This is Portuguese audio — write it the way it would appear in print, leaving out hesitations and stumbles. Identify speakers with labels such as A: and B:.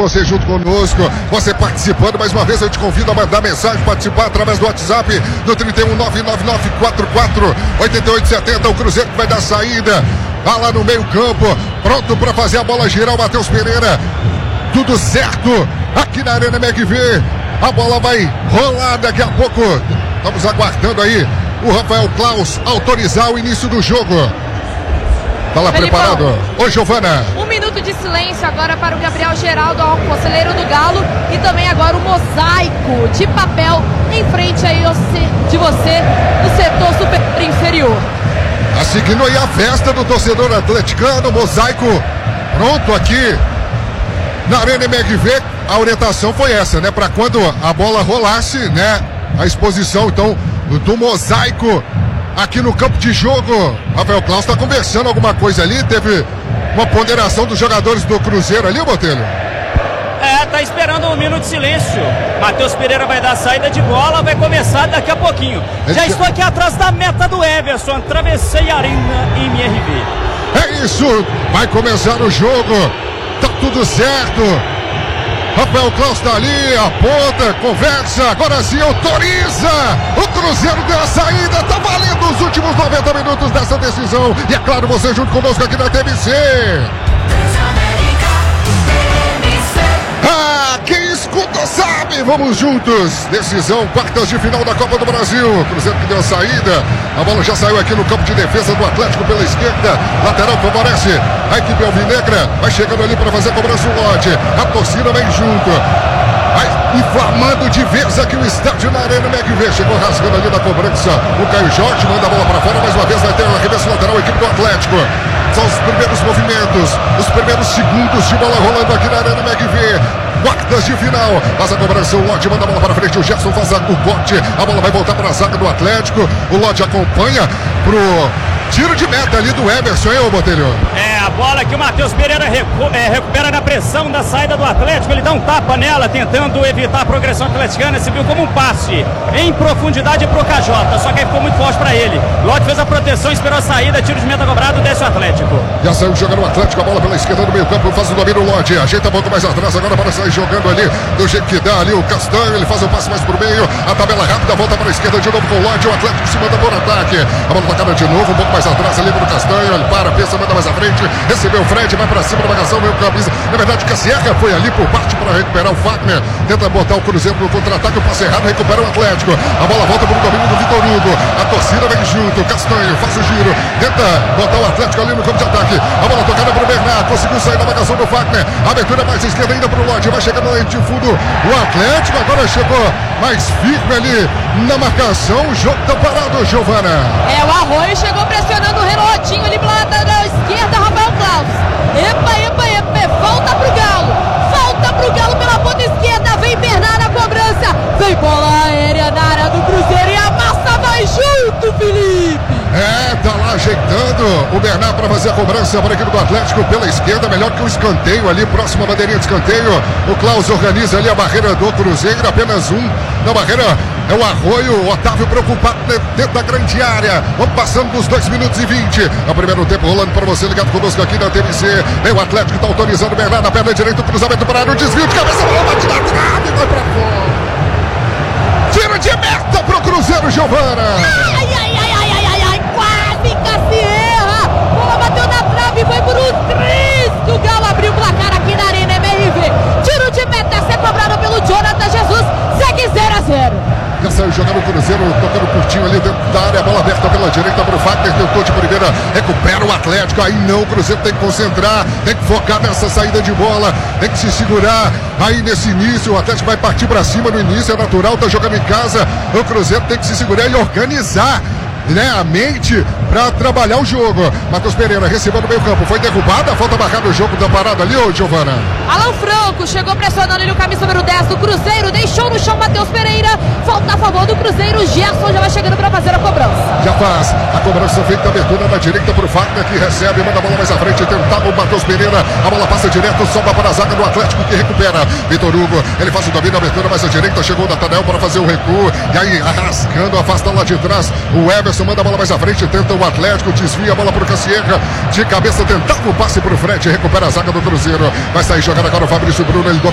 A: você junto conosco, você participando. Mais uma vez eu te convido a mandar mensagem, participar através do WhatsApp do 31.999448870. O Cruzeiro que vai dar saída, tá lá no meio campo, pronto para fazer a bola girar. O Matheus Pereira, tudo certo aqui na Arena MRV. A bola vai rolar daqui a pouco. Estamos aguardando aí o Rafael Claus autorizar o início do jogo. Tá lá preparado? Oi, Giovana.
B: 1 minuto de silêncio agora para o Gabriel Geraldo, conselheiro do Galo. E também agora o mosaico de papel em frente aí de você no setor super inferior.
A: Tá seguindo aí a festa do torcedor atleticano. Mosaico pronto aqui na Arena MRV. A orientação foi essa, né? Para quando a bola rolasse, né? A exposição, então, do mosaico aqui no campo de jogo. Rafael Claus está conversando alguma coisa ali. Teve uma ponderação dos jogadores do Cruzeiro ali, Botelho?
C: Tá esperando 1 minuto de silêncio. Matheus Pereira vai dar a saída de bola, vai começar daqui a pouquinho. Já estou aqui atrás da meta do Everson. Atravessei a Arena MRV.
A: É isso, vai começar o jogo. Tá tudo certo. Rafael Claus está ali, aponta, conversa, agora sim autoriza. O Cruzeiro deu a saída, tá valendo os últimos 90 minutos dessa decisão. E é claro, você junto conosco aqui na TMC. Ah, quem escuta sabe, vamos juntos. Decisão, quartas de final da Copa do Brasil. O Cruzeiro que deu a saída. A bola já saiu aqui no campo de defesa do Atlético pela esquerda. Lateral favorece a equipe alvinegra. Vai chegando ali para fazer a cobrança o lote. A torcida vem junto. Vai inflamando de vez aqui o estádio na Arena MRV. Chegou rasgando ali da cobrança o Caio Jorge. Manda a bola para fora. Mais uma vez vai ter o arremesso lateral a equipe do Atlético. São os primeiros movimentos, os primeiros segundos de bola rolando aqui na Arena MRV. Quartas de final. Faz a cobrança, o Lodge manda a bola para frente. O Gerson faz o corte. A bola vai voltar para a zaga do Atlético. O Lodge acompanha pro tiro de meta ali do Everson, hein, ô Botelho?
C: A bola que o Matheus Pereira recupera na pressão da saída do Atlético. Ele dá um tapa nela, tentando evitar a progressão atleticana. Se viu como um passe em profundidade pro KJ. Só que aí ficou muito forte para ele. Lodge fez a proteção, esperou a saída. Tiro de meta cobrado, desce o Atlético.
A: Já saiu jogando o Atlético, a bola pela esquerda do meio campo. Faz o domínio o Lodge. Ajeita a bola mais atrás agora para sair jogando ali do jeito que dá ali o Castanho. Ele faz o passe mais pro meio. A tabela rápida, volta para a esquerda de novo com o Lodge. O Atlético se manda por ataque. A bola tocada de novo, um pouco mais atrás ali pro Castanho. Ele para, pensa, manda mais à frente. Recebeu o Fred, vai para cima da marcação, meio camisa. Na verdade, Cassierra foi ali por parte para recuperar o Fagner. Tenta botar o Cruzeiro no contra-ataque. O passe errado, recupera o Atlético. A bola volta para o domínio do Vitor Hugo. A torcida vem junto. Castanho faz o giro. Tenta botar o Atlético ali no campo de ataque. A bola tocada para o Bernard. Conseguiu sair da marcação do Fagner. A abertura mais esquerda ainda para o Lodge. Vai chegando lá de fundo o Atlético. Agora chegou mais firme ali na marcação. O jogo tá parado, Giovana.
B: O Arroio chegou pressionando o Renatinho ali pela lateral esquerda. Rafael Claus. Epa. Volta pro Galo pela ponta esquerda. Vem Bernard na cobrança. Vem bola aérea na área do Cruzeiro e a massa vai junto, Felipe.
A: Tá lá ajeitando o Bernard para fazer a cobrança para a equipe do Atlético pela esquerda, melhor que o escanteio ali, próxima bandeirinha de escanteio. O Claus organiza ali a barreira do Cruzeiro, apenas um na barreira. É o Arroio, o Otávio preocupado dentro da grande área. Vamos passando dos 2 minutos e 20. O primeiro tempo rolando para você, ligado conosco aqui na TMC. Vem o Atlético, está autorizando o Bernard na perna direita, o cruzamento para o desvio de cabeça, bola bate na trave, vai para fora. Tiro de meta pro Cruzeiro, Giovana.
B: Quase Cassierra. Bola bateu na trave, foi por um 3 que o Galo abriu o placar aqui na Arena MRV. Tiro de meta, ser cobrado pelo Jonathan Jesus. Segue 0-0.
A: Já saiu jogando o Cruzeiro, tocando curtinho ali dentro da área, bola aberta pela direita para o Fagner, tentou de primeira, recupera o Atlético, aí não, o Cruzeiro tem que concentrar, tem que focar nessa saída de bola, tem que se segurar, aí nesse início, o Atlético vai partir para cima no início, é natural, tá jogando em casa, o Cruzeiro tem que se segurar e organizar, né, a mente para trabalhar o jogo. Matheus Pereira recebeu no meio campo, foi derrubada, falta marcada o jogo da parada ali, ô Giovana.
B: Alan Franco chegou pressionando ele, o camisa número 10 do Cruzeiro, deixou no chão Matheus Pereira, falta a favor do Cruzeiro, o Gerson já vai chegando para fazer a cobrança.
A: Já faz a cobrança feita, abertura na direita para o Fagner que recebe, manda a bola mais à frente, tentava o Matheus Pereira, a bola passa direto, sobra para a zaga do Atlético que recupera. Vitor Hugo, ele faz o domínio, abertura mais à direita, chegou o Nathanael para fazer o recuo, e aí arrascando, afastando lá de trás, o Everson manda a bola mais à frente, tenta o Atlético, desvia a bola para o Cassierra, de cabeça tentava o passe para o Fred, recupera a zaga do Cruzeiro, vai sair jogando agora o Fabrício Bruno, ele